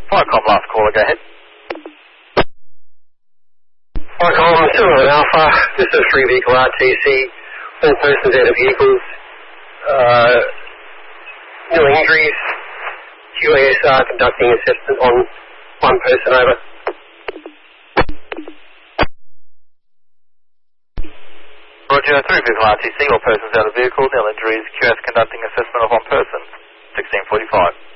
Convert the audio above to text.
Firecom, last caller, go ahead. Firecom, 2 Alpha, this is a free vehicle RTC, all persons out of vehicles, no injuries, QASR conducting assessment on 1 person over. Roger, 3 vehicle RTC, all persons out of vehicle, nil injuries, QS conducting assessment of 1 person, 1645.